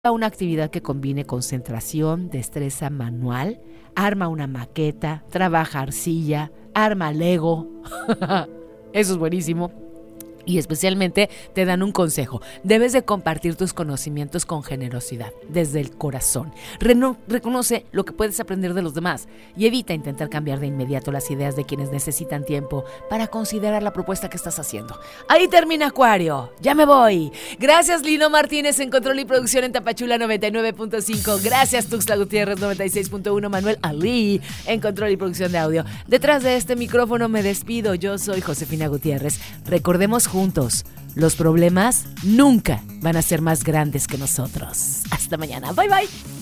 una actividad que combine concentración, destreza manual, arma una maqueta, trabaja arcilla, arma Lego. Eso es buenísimo. Y especialmente te dan un consejo. Debes de compartir tus conocimientos con generosidad, desde el corazón. Reconoce lo que puedes aprender de los demás y evita intentar cambiar de inmediato las ideas de quienes necesitan tiempo para considerar la propuesta que estás haciendo. Ahí termina Acuario. Ya me voy. Gracias Lino Martínez en Control y Producción en Tapachula 99.5. Gracias Tuxtla Gutiérrez 96.1. Manuel Ali en Control y Producción de Audio. Detrás de este micrófono me despido. Yo soy Josefina Gutiérrez. Recordemos juntos, los problemas nunca van a ser más grandes que nosotros. Hasta mañana. Bye bye.